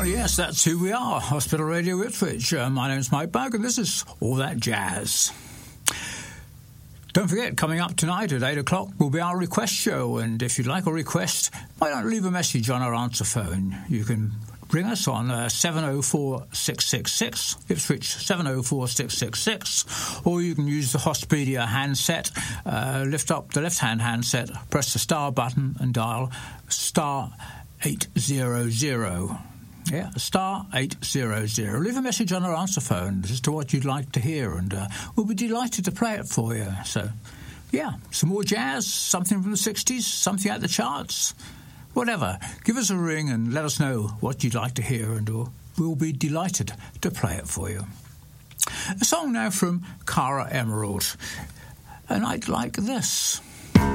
Well, yes, that's who we are, Hospital Radio Ipswich. My name's Mike Berg, and this is All That Jazz. Don't forget, coming up tonight at 8 o'clock will be our request show, and if you'd like a request, why don't leave a message on our answer phone. You can ring us on 704-666, Ipswich 704-666, or you can use the Hospedia handset, lift up the left-hand handset, press the star button and dial star 800. Yeah, star 800. Leave a message on our answer phone as to what you'd like to hear, and we'll be delighted to play it for you. So, yeah, some more jazz, something from the 60s, something at the charts, whatever. Give us a ring and let us know what you'd like to hear, and we'll be delighted to play it for you. A song now from Cara Emerald, and I'd like this.